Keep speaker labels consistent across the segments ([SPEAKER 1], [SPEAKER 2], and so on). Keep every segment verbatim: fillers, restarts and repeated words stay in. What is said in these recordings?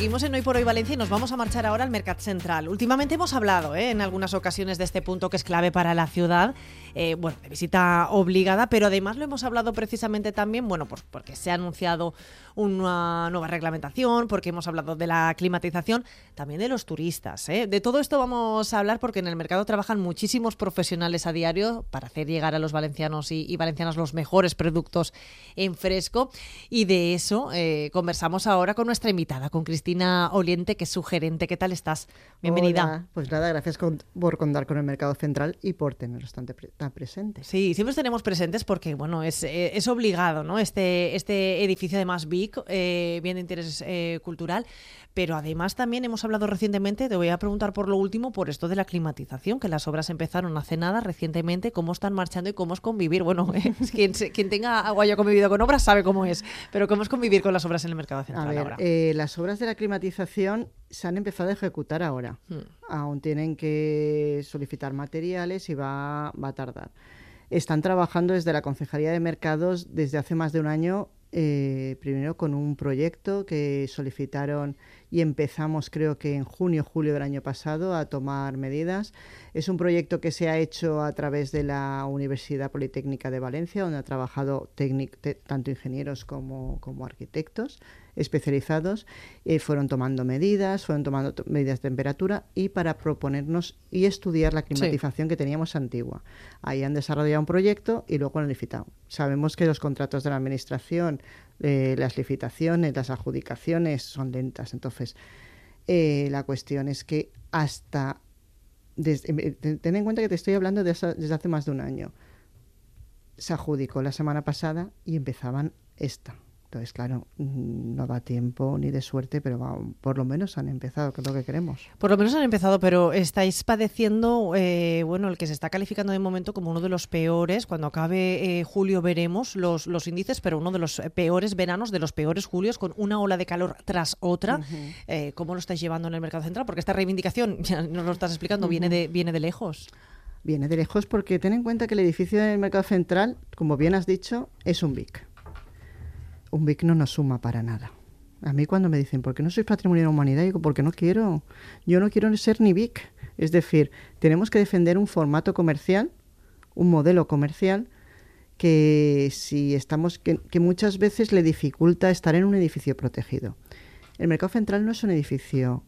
[SPEAKER 1] Seguimos en Hoy por Hoy Valencia y nos vamos a marchar ahora al Mercat Central. Últimamente hemos hablado ¿eh? en algunas ocasiones de este punto que es clave para la ciudad, eh, bueno, de visita obligada, pero además lo hemos hablado precisamente también, bueno, pues porque se ha anunciado una nueva reglamentación, porque hemos hablado de la climatización, también de los turistas. ¿eh? De todo esto vamos a hablar porque en el mercado trabajan muchísimos profesionales a diario para hacer llegar a los valencianos y, y valencianas los mejores productos en fresco, y de eso eh, conversamos ahora con nuestra invitada, con Cristina Oliente, que es su gerente. ¿Qué tal estás? Bienvenida.
[SPEAKER 2] Hola. Pues nada, gracias con, por contar con el Mercado Central y por tenerlos tan, pre, tan presentes.
[SPEAKER 1] Sí, siempre los tenemos presentes porque, bueno, es, es obligado, ¿no? Este, este edificio además B I C, eh, bien de interés eh, cultural, pero además también hemos hablado recientemente, te voy a preguntar por lo último, por esto de la climatización, que las obras empezaron hace nada, recientemente, cómo están marchando y cómo es convivir. Bueno, eh, quien, quien tenga agua y haya convivido con obras sabe cómo es, pero cómo es convivir con las obras en el Mercado Central.
[SPEAKER 2] A ver,
[SPEAKER 1] ahora.
[SPEAKER 2] Eh, las obras de la climatización se han empezado a ejecutar ahora. Hmm. Aún tienen que solicitar materiales y va, va a tardar. Están trabajando desde la Concejalía de Mercados desde hace más de un año, eh, primero con un proyecto que solicitaron y empezamos creo que en junio, julio del año pasado a tomar medidas. Es un proyecto que se ha hecho a través de la Universidad Politécnica de Valencia, donde han trabajado técnic, te, tanto ingenieros como, como arquitectos especializados. Eh, fueron tomando medidas, fueron tomando to- medidas de temperatura y para proponernos y estudiar la climatización sí. que teníamos antigua. Ahí han desarrollado un proyecto y luego lo han licitado. Sabemos que los contratos de la administración, eh, las licitaciones, las adjudicaciones son lentas. Entonces, eh, la cuestión es que hasta... Desde, ten en cuenta que te estoy hablando de esa, desde hace más de un año. Se adjudicó la semana pasada y empezaban esta. Entonces, claro, no da tiempo ni de suerte, pero va, por lo menos han empezado, que es lo que queremos.
[SPEAKER 1] Por lo menos han empezado, pero estáis padeciendo, eh, bueno, el que se está calificando de momento como uno de los peores. Cuando acabe eh, julio veremos los, los índices, pero uno de los peores veranos, de los peores julios, con una ola de calor tras otra. Uh-huh. Eh, ¿Cómo lo estáis llevando en el Mercado Central? Porque esta reivindicación, ya nos lo estás explicando, uh-huh. viene de, viene de lejos.
[SPEAKER 2] Viene de lejos porque ten en cuenta que el edificio del Mercado Central, como bien has dicho, es un B I C. Un B I C no nos suma para nada. A mí cuando me dicen, ¿por qué no sois Patrimonio de la Humanidad? Digo, porque no quiero. Yo no quiero ser ni B I C. Es decir, tenemos que defender un formato comercial, un modelo comercial, que si estamos que, que muchas veces le dificulta estar en un edificio protegido. El Mercado Central no es un edificio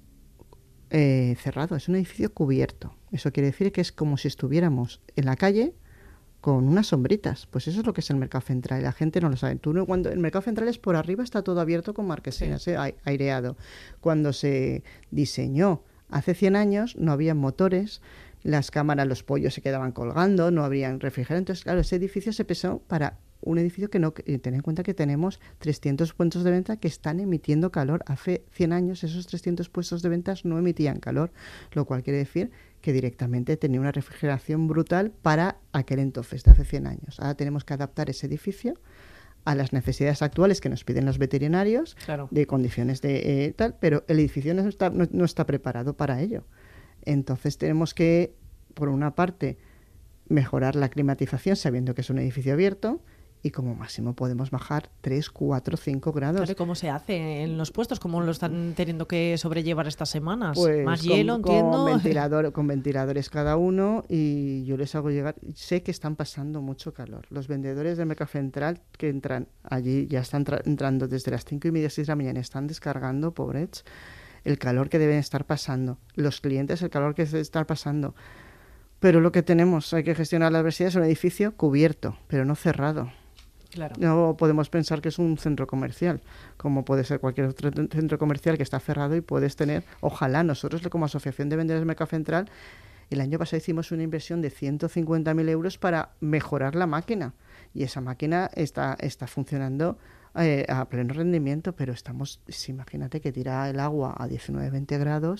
[SPEAKER 2] eh, cerrado, es un edificio cubierto. Eso quiere decir que es como si estuviéramos en la calle con unas sombritas. Pues eso es lo que es el Mercado Central. La gente no lo sabe. Tú no, cuando el Mercado Central es por arriba, está todo abierto con marquesinas, sí. eh, aireado. Cuando se diseñó hace cien años, no había motores, las cámaras, los pollos se quedaban colgando, no habían refrigerantes. Claro, ese edificio se pensó para un edificio que no... Eh, ten en cuenta que tenemos trescientos puntos de venta que están emitiendo calor. Hace cien años esos trescientos puestos de ventas no emitían calor, lo cual quiere decir que directamente tenía una refrigeración brutal para aquel entonces, de hace cien años. Ahora tenemos que adaptar ese edificio a las necesidades actuales que nos piden los veterinarios, claro. de condiciones de eh, tal, pero el edificio no está, no, no está preparado para ello. Entonces tenemos que, por una parte, mejorar la climatización sabiendo que es un edificio abierto, y como máximo podemos bajar tres, cuatro, cinco grados.
[SPEAKER 1] Claro, ¿cómo se hace en los puestos? ¿Cómo lo están teniendo que sobrellevar estas semanas?
[SPEAKER 2] Pues
[SPEAKER 1] Más
[SPEAKER 2] con,
[SPEAKER 1] hielo, entiendo.
[SPEAKER 2] Con, ventilador, con ventiladores cada uno, y yo les hago llegar... Sé que están pasando mucho calor. Los vendedores del Mercado Central que entran allí, ya están tra- entrando desde las cinco y media, seis de la mañana, están descargando, pobres, el calor que deben estar pasando. Los clientes, el calor que deben estar pasando. Pero lo que tenemos, hay que gestionar la adversidad, es un edificio cubierto, pero no cerrado.
[SPEAKER 1] Claro.
[SPEAKER 2] No podemos pensar que es un centro comercial, como puede ser cualquier otro centro comercial que está cerrado y puedes tener, ojalá nosotros como Asociación de Vendedores del Mercado Central, el año pasado hicimos una inversión de ciento cincuenta mil euros para mejorar la máquina, y esa máquina está, está funcionando eh, a pleno rendimiento, pero estamos, imagínate que tira el agua a diecinueve, veinte grados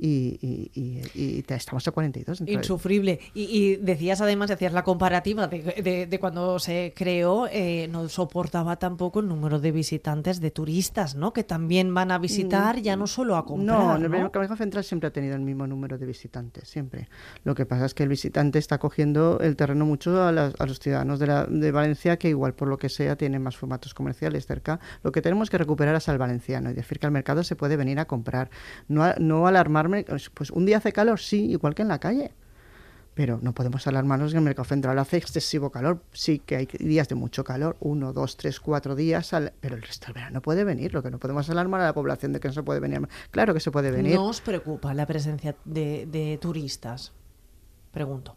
[SPEAKER 2] y, y, y, y te, estamos a cuarenta y dos.
[SPEAKER 1] Insufrible. Y, y decías además, decías la comparativa de, de, de cuando se creó, eh, no soportaba tampoco el número de visitantes, de turistas, ¿no? Que también van a visitar, ya no solo a comprar.
[SPEAKER 2] No,
[SPEAKER 1] ¿no?
[SPEAKER 2] el mercado central siempre ha tenido el mismo número de visitantes, siempre. Lo que pasa es que el visitante está cogiendo el terreno mucho a, las, a los ciudadanos de, la, de Valencia, que igual por lo que sea tienen más formatos comerciales cerca. Lo que tenemos que recuperar es al valenciano y decir que al mercado se puede venir a comprar. No, no alarmarme. Pues un día hace calor, sí, igual que en la calle. Pero no podemos alarmarnos que el mercado central hace excesivo calor. Sí que hay días de mucho calor, uno, dos, tres, cuatro días, al... pero el resto del verano no puede venir. Lo que no podemos alarmar a la población de que no se puede venir. Claro que se puede venir.
[SPEAKER 1] ¿No os preocupa la presencia de, de turistas? Pregunto.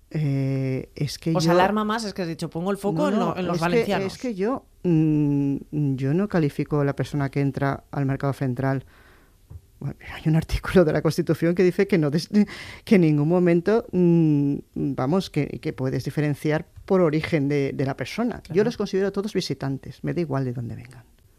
[SPEAKER 2] Eh, es que
[SPEAKER 1] ¿Os
[SPEAKER 2] yo...
[SPEAKER 1] alarma más? Es que has dicho, pongo el foco no, no, en, lo, en los
[SPEAKER 2] es
[SPEAKER 1] valencianos.
[SPEAKER 2] Que, es que yo, mmm, yo no califico a la persona que entra al mercado central. Bueno, hay un artículo de la Constitución que dice que no des, que en ningún momento mmm, vamos que, que puedes diferenciar por origen de, de la persona. Claro. Yo los considero todos visitantes, me da igual de dónde vengan.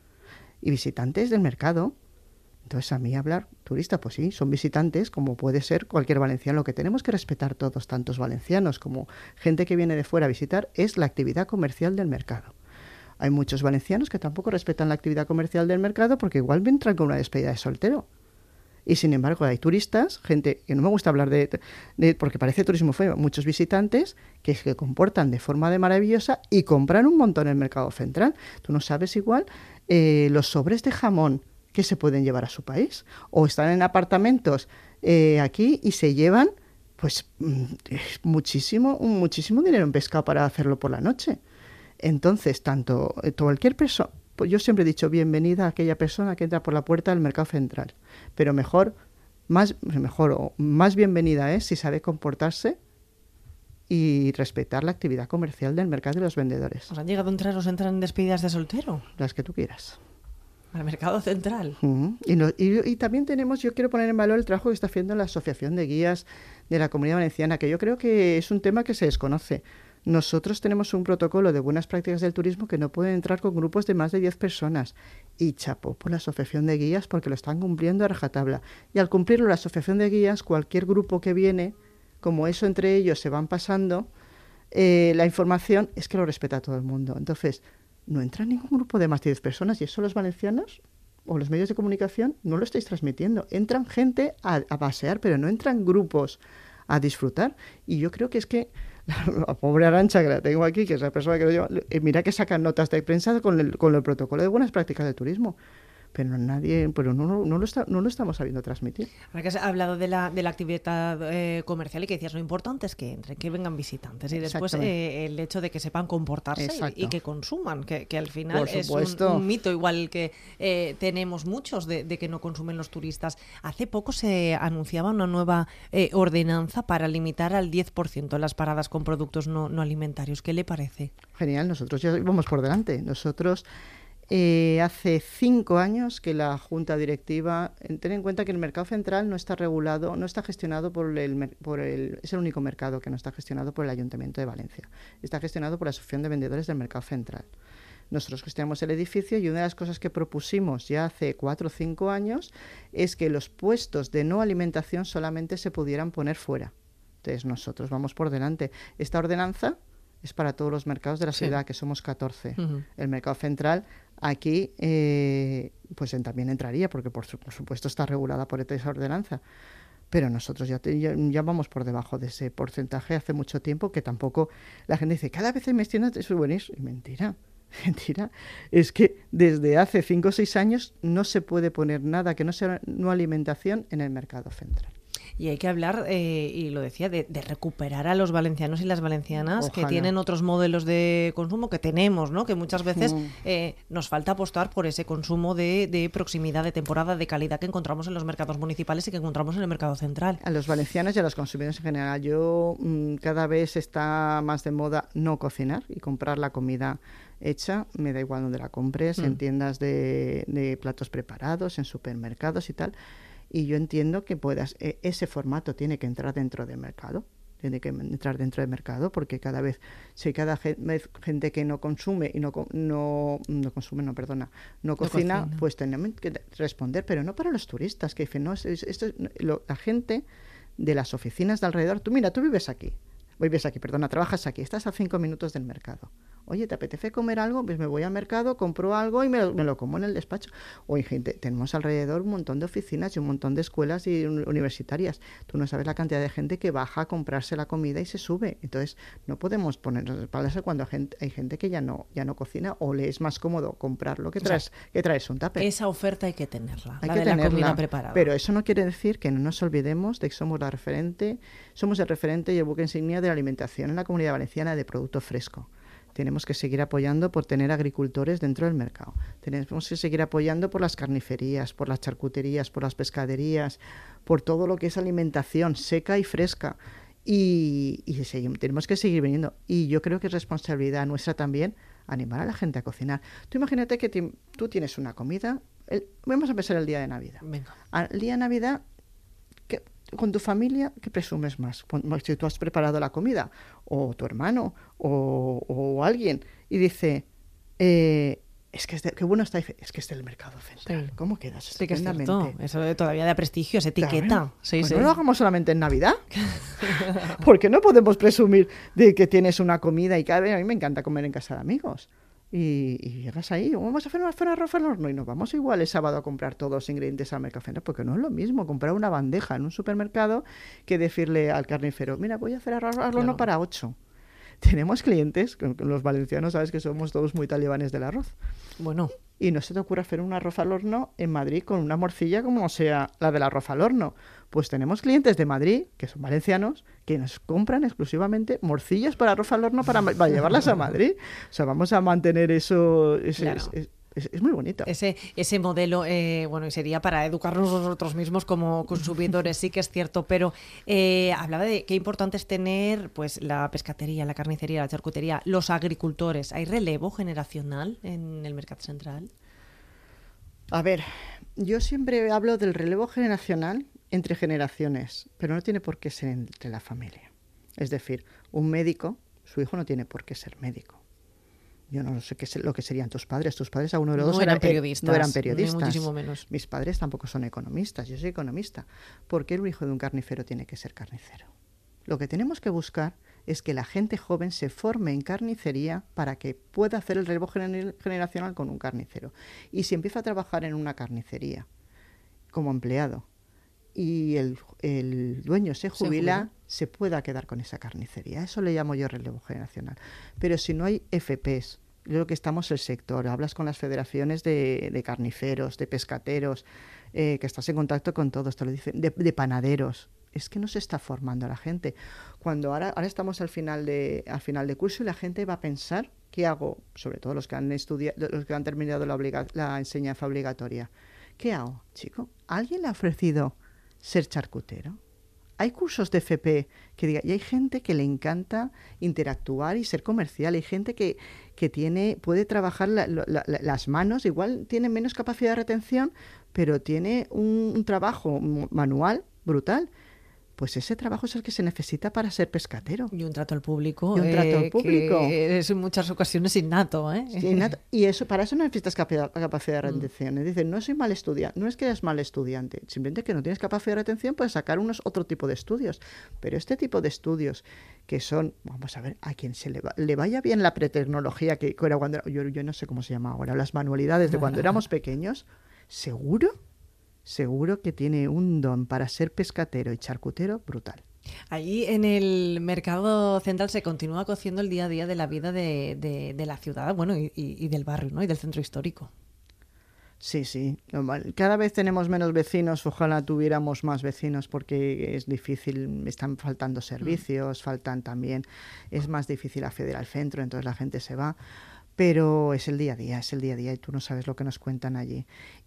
[SPEAKER 2] Y visitantes del mercado. Entonces, a mí hablar turista, pues sí, son visitantes, como puede ser cualquier valenciano. Lo que tenemos que respetar todos, tantos valencianos como gente que viene de fuera a visitar, es la actividad comercial del mercado. Hay muchos valencianos que tampoco respetan la actividad comercial del mercado porque igual entran con una despedida de soltero. Y sin embargo hay turistas, gente que no me gusta hablar de, de porque parece turismo feo, muchos visitantes que se comportan de forma de maravillosa y compran un montón en el mercado central. Tú no sabes igual eh, los sobres de jamón que se pueden llevar a su país, o están en apartamentos eh, aquí y se llevan pues muchísimo, muchísimo dinero en pescado para hacerlo por la noche. Entonces, tanto cualquier persona, pues yo siempre he dicho bienvenida a aquella persona que entra por la puerta del mercado central, pero mejor, más, mejor o más bienvenida es si sabe comportarse y respetar la actividad comercial del mercado y los vendedores.
[SPEAKER 1] ¿Os han llegado a entrar, os entran en despedidas de soltero?
[SPEAKER 2] Las que tú quieras.
[SPEAKER 1] Al mercado central.
[SPEAKER 2] Uh-huh. Y, no, y, y también tenemos, yo quiero poner en valor el trabajo que está haciendo la Asociación de Guías de la Comunidad Valenciana, que yo creo que es un tema que se desconoce. Nosotros tenemos un protocolo de buenas prácticas del turismo que no pueden entrar con grupos de más de diez personas. Y chapó por la Asociación de Guías porque lo están cumpliendo a rajatabla. Y al cumplirlo la Asociación de Guías, cualquier grupo que viene, como eso entre ellos se van pasando, eh, la información es que lo respeta todo el mundo. Entonces, no entra ningún grupo de más de diez personas y eso los valencianos o los medios de comunicación no lo estáis transmitiendo. Entran gente a, a pasear, pero no entran grupos a disfrutar. Y yo creo que es que la pobre Arantxa, que la tengo aquí, que es la persona que lo lleva, eh, mira que sacan notas de prensa con el, con el protocolo de buenas prácticas de turismo. Pero nadie, pero no, no, no, lo está, no lo estamos sabiendo transmitir.
[SPEAKER 1] Ahora que has hablado de la, de la actividad eh, comercial y que decías, lo importante es que entren, que vengan visitantes y después eh, el hecho de que sepan comportarse y, y que consuman, que, que al final es un, un mito igual que eh, tenemos muchos de, de que no consumen los turistas. Hace poco se anunciaba una nueva eh, ordenanza para limitar al diez por ciento las paradas con productos no, no alimentarios. ¿Qué le parece?
[SPEAKER 2] Genial, nosotros ya vamos por delante. Nosotros... Eh, hace cinco años que la Junta Directiva, ten en cuenta que el mercado central no está regulado, no está gestionado por el, por el, es el único mercado que no está gestionado por el Ayuntamiento de Valencia, está gestionado por la Asociación de Vendedores del Mercado Central. Nosotros gestionamos el edificio y una de las cosas que propusimos ya hace cuatro o cinco años es que los puestos de no alimentación solamente se pudieran poner fuera. Entonces nosotros vamos por delante. Esta ordenanza es para todos los mercados de la ciudad, sí, que somos catorce. Uh-huh. El mercado central aquí eh, pues en, también entraría, porque por, su, por supuesto está regulada por esa ordenanza. Pero nosotros ya, te, ya, ya vamos por debajo de ese porcentaje hace mucho tiempo, que tampoco la gente dice, cada vez hay más tiendas de souvenirs. Y mentira, mentira. Es que desde hace cinco o seis años no se puede poner nada que no sea no alimentación en el mercado central.
[SPEAKER 1] Y hay que hablar, eh, y lo decía, de, de recuperar a los valencianos y las valencianas. Ojalá. Que tienen otros modelos de consumo que tenemos, ¿no? Que muchas veces eh, nos falta apostar por ese consumo de, de proximidad, de temporada, de calidad que encontramos en los mercados municipales y que encontramos en el mercado central.
[SPEAKER 2] A los valencianos y a los consumidores en general. Yo mmm, cada vez está más de moda no cocinar y comprar la comida hecha, me da igual donde la compres, mm. en tiendas de, de platos preparados, en supermercados y tal. Y yo entiendo que puedas, eh, ese formato tiene que entrar dentro del mercado. tiene que entrar dentro del mercado, porque cada vez, si cada vez gente que no consume y no, no, no consume, no, perdona, no, no cocina, cocina, pues tenemos que responder, pero no para los turistas, que dicen, no, esto es, lo, la gente de las oficinas de alrededor, tú mira, tú vives aquí, vives aquí, perdona, trabajas aquí, estás a cinco minutos del mercado. Oye, ¿te apetece comer algo? Pues me voy al mercado, compro algo y me lo, me lo como en el despacho. Oye, gente, tenemos alrededor un montón de oficinas y un montón de escuelas y un, universitarias. Tú no sabes la cantidad de gente que baja a comprarse la comida y se sube. Entonces, no podemos poner las espaldas cuando hay gente, hay gente que ya no, ya no cocina o le es más cómodo comprarlo que traes, o sea, que traes un tupper.
[SPEAKER 1] Esa oferta hay que tenerla,
[SPEAKER 2] hay
[SPEAKER 1] la
[SPEAKER 2] que
[SPEAKER 1] de
[SPEAKER 2] tenerla,
[SPEAKER 1] la comida preparada.
[SPEAKER 2] Pero eso no quiere decir que no nos olvidemos de que somos la referente, somos el referente y el buque insignia de la alimentación en la Comunidad Valenciana de producto fresco. Tenemos que seguir apoyando por tener agricultores dentro del mercado. Tenemos que seguir apoyando por las carnicerías, por las charcuterías, por las pescaderías, por todo lo que es alimentación seca y fresca. Y, y seguimos, tenemos que seguir viniendo. Y yo creo que es responsabilidad nuestra también animar a la gente a cocinar. Tú imagínate que te, tú tienes una comida. El, vamos a empezar el día de Navidad.
[SPEAKER 1] Venga.
[SPEAKER 2] El día de Navidad, ¿qué? Con tu familia, ¿qué presumes más? Si tú has preparado la comida, o tu hermano, o, o alguien, y dice, eh, es que es de, qué bueno está, es que es del mercado central. Sí. ¿Cómo quedas?
[SPEAKER 1] Sí, que es cierto. Eso todavía da prestigio, es etiqueta.
[SPEAKER 2] Claro.
[SPEAKER 1] Sí,
[SPEAKER 2] pues
[SPEAKER 1] sí.
[SPEAKER 2] no lo hagamos solamente en Navidad. Porque no podemos presumir de que tienes una comida y cada vez a mí me encanta comer en casa de amigos. Y, y llegas ahí, vamos a hacer una, hacer una arroz al horno y nos vamos igual el sábado a comprar todos los ingredientes al mercado central, porque no es lo mismo comprar una bandeja en un supermercado que decirle al carnicero, mira, voy a hacer arroz al horno claro. para ocho. Tenemos clientes, con, con los valencianos sabes que somos todos muy talibanes del arroz.
[SPEAKER 1] Bueno.
[SPEAKER 2] Y no se te ocurre hacer un arroz al horno en Madrid con una morcilla como sea la del arroz al horno. Pues tenemos clientes de Madrid, que son valencianos, que nos compran exclusivamente morcillas para arroz al horno para, para llevarlas a Madrid. O sea, vamos a mantener eso... Ese, claro. es, es, es, es muy bonito.
[SPEAKER 1] Ese, ese modelo, eh, bueno, sería para educarnos nosotros mismos como consumidores, sí que es cierto, pero eh, hablaba de qué importante es tener pues la pescatería, la carnicería, la charcutería, los agricultores. ¿Hay relevo generacional en el mercado central?
[SPEAKER 2] A ver, yo siempre hablo del relevo generacional entre generaciones, pero no tiene por qué ser entre la familia. Es decir, un médico, su hijo no tiene por qué ser médico. Yo no sé qué es lo que serían tus padres. Tus padres a uno de los
[SPEAKER 1] no
[SPEAKER 2] dos
[SPEAKER 1] eran,
[SPEAKER 2] eran
[SPEAKER 1] periodistas.
[SPEAKER 2] No eran periodistas.
[SPEAKER 1] Muchísimo menos.
[SPEAKER 2] Mis padres tampoco son economistas. Yo soy economista. ¿Por qué un hijo de un carnicero tiene que ser carnicero? Lo que tenemos que buscar es que la gente joven se forme en carnicería para que pueda hacer el relevo gener- generacional con un carnicero. Y si empieza a trabajar en una carnicería como empleado y el, el dueño se jubila, se jubila, se pueda quedar con esa carnicería. Eso le llamo yo relevo generacional. Pero si no hay F Pes, yo creo que estamos el sector, hablas con las federaciones de, de carniceros, de pescateros, eh, que estás en contacto con todos, te lo dicen, de, de panaderos. Es que no se está formando a la gente. Cuando ahora, ahora estamos al final de al final de curso y la gente va a pensar, ¿qué hago? Sobre todo los que han estudiado, los que han terminado la, obliga, la enseñanza obligatoria. ¿Qué hago, chico? ¿Alguien le ha ofrecido ser charcutero? Hay cursos de F P que diga, y hay gente que le encanta interactuar y ser comercial, hay gente que, que tiene, puede trabajar la, la, la, las manos, igual tiene menos capacidad de retención, pero tiene un, un trabajo manual brutal. Pues ese trabajo es el que se necesita para ser pescatero.
[SPEAKER 1] Y un trato al público.
[SPEAKER 2] Y un trato
[SPEAKER 1] eh,
[SPEAKER 2] al público.
[SPEAKER 1] Que es en muchas ocasiones innato, ¿eh?
[SPEAKER 2] Sí, innato. Y eso, para eso no necesitas capacidad, capacidad de retención. Mm. Dicen, no soy mal estudiante. No es que eres mal estudiante. Simplemente que no tienes capacidad de retención, puedes sacar unos otro tipo de estudios. Pero este tipo de estudios que son, vamos a ver, a quien se le, va, le vaya bien la pretecnología, que, que era cuando, yo, yo no sé cómo se llama ahora, las manualidades de cuando éramos pequeños, seguro, seguro que tiene un don para ser pescatero y charcutero brutal.
[SPEAKER 1] Allí en el mercado central se continúa cociendo el día a día de la vida de, de, de la ciudad, bueno, y, y del barrio, ¿no? Y del centro histórico.
[SPEAKER 2] Sí, sí. Cada vez tenemos menos vecinos. Ojalá tuviéramos más vecinos porque es difícil. Están faltando servicios, mm. faltan también. Es más difícil acceder al centro, entonces la gente se va. Pero es el día a día, es el día a día y tú no sabes lo que nos cuentan allí.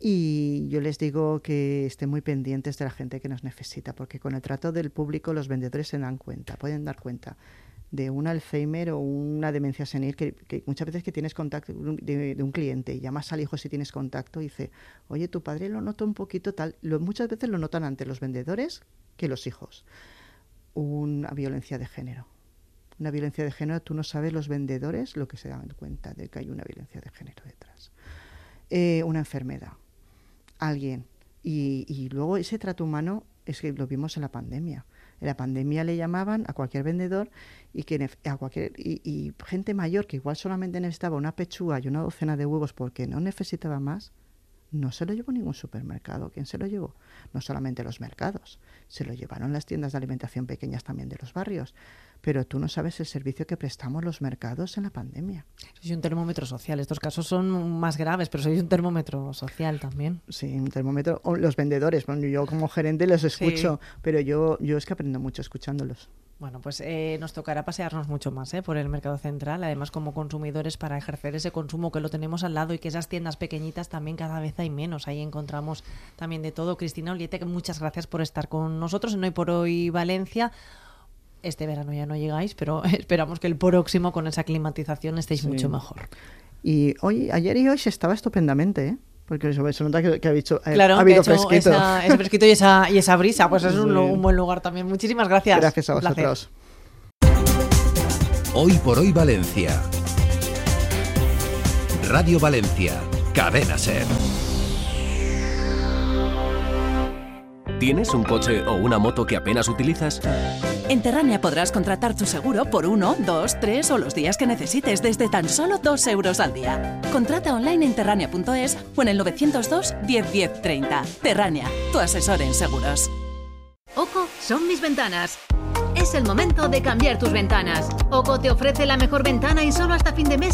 [SPEAKER 2] Y yo les digo que estén muy pendientes de la gente que nos necesita, porque con el trato del público los vendedores se dan cuenta, pueden dar cuenta de un Alzheimer o una demencia senil, que, que muchas veces que tienes contacto de, de un cliente y llamas al hijo si tienes contacto y dice, oye, tu padre lo nota un poquito tal. Lo, muchas veces lo notan antes los vendedores que los hijos. una violencia de género. Una violencia de género, tú no sabes los vendedores lo que se dan cuenta de que hay una violencia de género detrás. Eh, una enfermedad, alguien. Y, y luego ese trato humano es que lo vimos en la pandemia. En la pandemia le llamaban a cualquier vendedor y, que a cualquier, y, y gente mayor que igual solamente necesitaba una pechuga y una docena de huevos porque no necesitaba más, no se lo llevó ningún supermercado. ¿Quién se lo llevó? No solamente los mercados, se lo llevaron las tiendas de alimentación pequeñas también de los barrios. Pero tú no sabes el servicio que prestamos los mercados en la pandemia.
[SPEAKER 1] Soy un termómetro social. Estos casos son más graves, pero soy un termómetro social también.
[SPEAKER 2] Sí, un termómetro. O los vendedores, bueno, yo como gerente los escucho, sí. pero yo, yo es que aprendo mucho escuchándolos.
[SPEAKER 1] Bueno, pues eh, nos tocará pasearnos mucho más ¿eh? por el mercado central, además como consumidores para ejercer ese consumo que lo tenemos al lado y que esas tiendas pequeñitas también cada vez hay menos. Ahí encontramos también de todo. Cristina Olliete, muchas gracias por estar con nosotros en Hoy por Hoy Valencia. Este verano ya no llegáis, pero esperamos que el próximo con esa climatización estéis sí. mucho mejor.
[SPEAKER 2] Y hoy, ayer y hoy se estaba estupendamente, ¿eh? Porque se nota que, que ha, dicho, eh,
[SPEAKER 1] claro,
[SPEAKER 2] ha habido
[SPEAKER 1] que ha
[SPEAKER 2] fresquito.
[SPEAKER 1] Esa, ese fresquito y esa, y esa brisa, pues es un, un buen lugar también. Muchísimas gracias.
[SPEAKER 2] Gracias a vosotros.
[SPEAKER 3] Hoy por Hoy Valencia. Radio Valencia, Cadena SER. ¿Tienes un coche o una moto que apenas utilizas?
[SPEAKER 4] En Terrania podrás contratar tu seguro por uno, dos, tres o los días que necesites desde tan solo dos euros al día. Contrata online en terrania punto es o en el novecientos dos, diez, diez, treinta. Terrania, tu asesor en seguros.
[SPEAKER 5] Oco son mis ventanas. Es el momento de cambiar tus ventanas. Oco te ofrece la mejor ventana y solo hasta fin de mes